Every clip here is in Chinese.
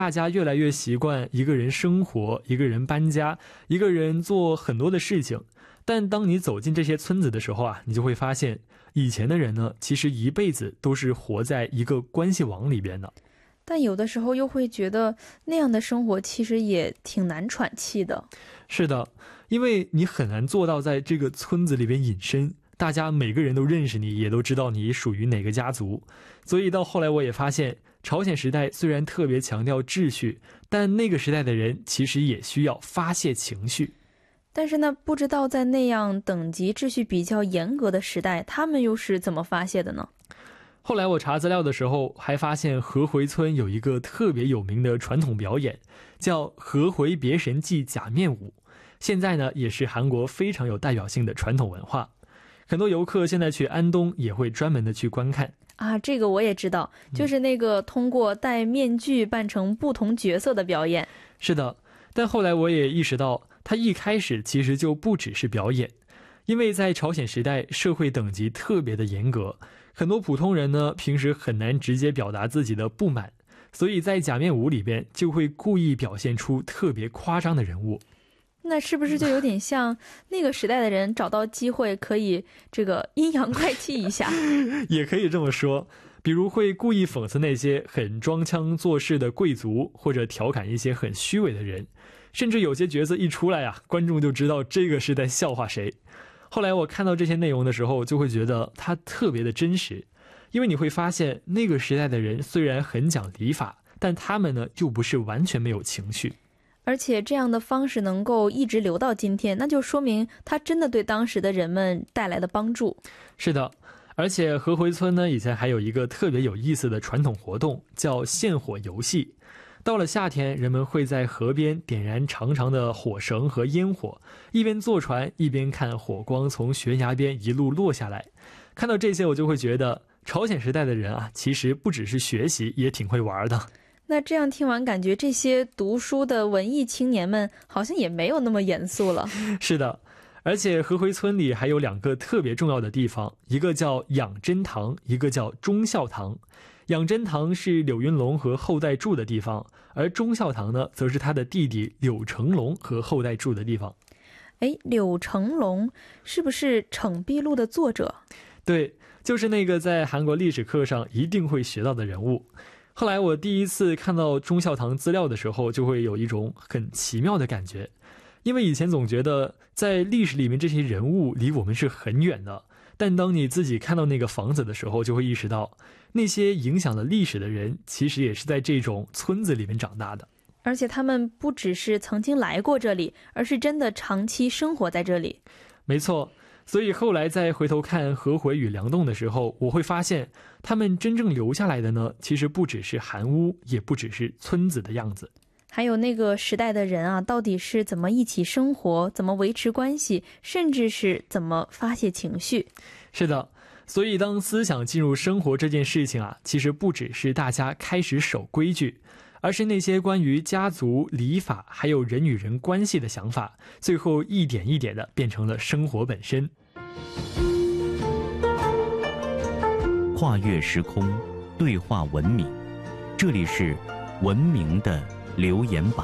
大家越来越习惯一个人生活，一个人搬家，一个人做很多的事情。但当你走进这些村子的时候啊，你就会发现以前的人呢，其实一辈子都是活在一个关系网里边的。 但有的时候又会觉得那样的生活其实也挺难喘气的。 是的，因为你很难做到在这个村子里边隐身，大家每个人都认识你，也都知道你属于哪个家族。所以到后来我也发现，朝鲜时代虽然特别强调秩序，但那个时代的人其实也需要发泄情绪。 但是呢，不知道在那样等级秩序比较严格的时代，他们又是怎么发泄的呢？ 后来我查资料的时候，还发现河回村有一个特别有名的传统表演，叫河回别神祭假面舞。现在呢，也是韩国非常有代表性的传统文化。很多游客现在去安东也会专门的去观看。 啊，这个我也知道，就是那个通过戴面具扮成不同角色的表演。 是的，但后来我也意识到，它一开始其实就不只是表演。因为在朝鲜时代，社会等级特别的严格，很多普通人呢，平时很难直接表达自己的不满，所以在假面舞里边就会故意表现出特别夸张的人物。 那是不是就有点像那个时代的人找到机会可以这个阴阳怪气一下？ 也可以这么说，比如会故意讽刺那些很装腔作势的贵族，或者调侃一些很虚伪的人，甚至有些角色一出来啊，观众就知道这个是在笑话谁。后来我看到这些内容的时候，就会觉得它特别的真实，因为你会发现那个时代的人虽然很讲礼法，但他们呢又不是完全没有情绪。 而且这样的方式能够一直留到今天，那就说明它真的对当时的人们带来的帮助。 是的，而且河回村呢以前还有一个特别有意思的传统活动，叫献火游戏。到了夏天，人们会在河边点燃长长的火绳和烟火，一边坐船一边看火光从悬崖边一路落下来。看到这些，我就会觉得朝鲜时代的人啊，其实不只是学习，也挺会玩的。 那这样听完，感觉这些读书的文艺青年们好像也没有那么严肃了。 是的，而且河回村里还有两个特别重要的地方，一个叫养真堂，一个叫忠孝堂。养真堂是柳云龙和后代住的地方，而忠孝堂呢，则是他的弟弟柳成龙和后代住的地方。 柳成龙是不是《惩蔽录》的作者？ 对，就是那个在韩国历史课上一定会学到的人物。后来我第一次看到忠孝堂资料的时候，就会有一种很奇妙的感觉，因为以前总觉得在历史里面这些人物离我们是很远的，但当你自己看到那个房子的时候，就会意识到那些影响了历史的人其实也是在这种村子里面长大的。 而且他们不只是曾经来过这里，而是真的长期生活在这里。 没错，所以后来再回头看河回与梁栋的时候，我会发现他们真正留下来的呢，其实不只是韩屋，也不只是村子的样子。 还有那个时代的人啊，到底是怎么一起生活，怎么维持关系，甚至是怎么发泄情绪。 是的，所以当思想进入生活这件事情啊，其实不只是大家开始守规矩，而是那些关于家族、礼法还有人与人关系的想法，最后一点一点的变成了生活本身。 跨越时空，对话文明，这里是文明的留言板。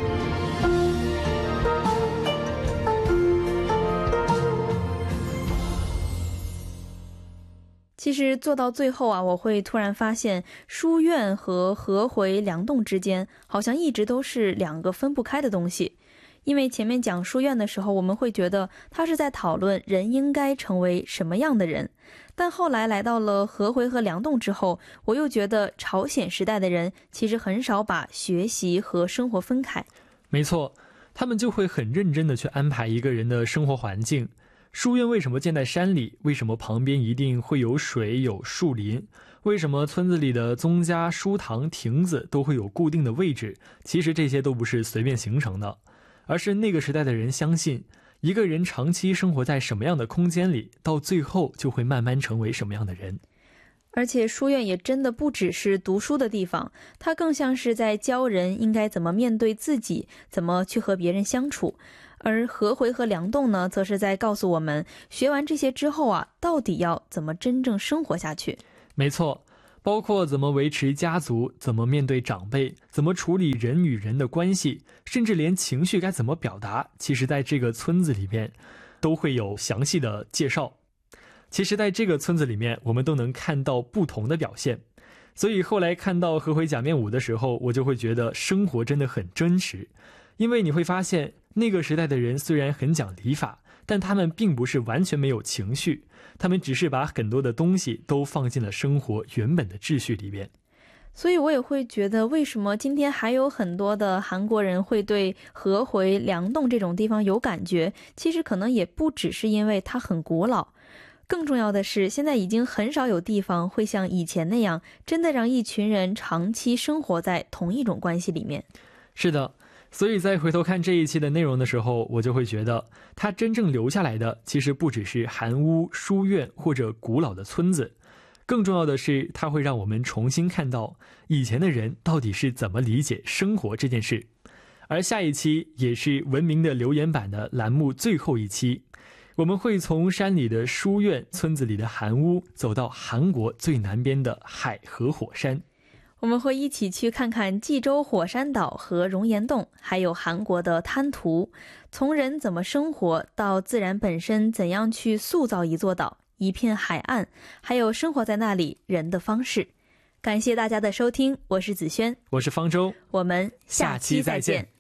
其实做到最后啊，我会突然发现书院和河回梁栋之间好像一直都是两个分不开的东西。因为前面讲书院的时候，我们会觉得他是在讨论人应该成为什么样的人，但后来来到了河回和梁栋之后，我又觉得朝鲜时代的人其实很少把学习和生活分开。 没错，他们就会很认真的去安排一个人的生活环境。书院为什么建在山里？为什么旁边一定会有水有树林？为什么村子里的宗家、书堂、亭子都会有固定的位置？其实这些都不是随便形成的，而是那个时代的人相信，一个人长期生活在什么样的空间里，到最后就会慢慢成为什么样的人。 而且书院也真的不只是读书的地方，它更像是在教人应该怎么面对自己，怎么去和别人相处。而河回和梁栋呢，则是在告诉我们，学完这些之后啊，到底要怎么真正生活下去。 没错， 包括怎么维持家族，怎么面对长辈，怎么处理人与人的关系，甚至连情绪该怎么表达，其实在这个村子里面都会有详细的介绍。其实在这个村子里面，我们都能看到不同的表现。所以后来看到合回假面舞的时候，我就会觉得生活真的很真实。因为你会发现，那个时代的人虽然很讲礼法，但他们并不是完全没有情绪，他们只是把很多的东西都放进了生活原本的秩序里边。 所以我也会觉得，为什么今天还有很多的韩国人会对合回梁洞这种地方有感觉，其实可能也不只是因为它很古老，更重要的是，现在已经很少有地方会像以前那样，真的让一群人长期生活在同一种关系里面。 是的，所以在回头看这一期的内容的时候，我就会觉得，它真正留下来的其实不只是韩屋、书院或者古老的村子，更重要的是，它会让我们重新看到以前的人到底是怎么理解生活这件事。而下一期也是文明的留言板的栏目最后一期，我们会从山里的书院、村子里的韩屋，走到韩国最南边的海河火山。 我们会一起去看看济州火山岛和熔岩洞，还有韩国的滩涂，从人怎么生活到自然本身怎样去塑造一座岛、一片海岸，还有生活在那里人的方式。感谢大家的收听，我是子轩， 我是方舟， 我们下期再见。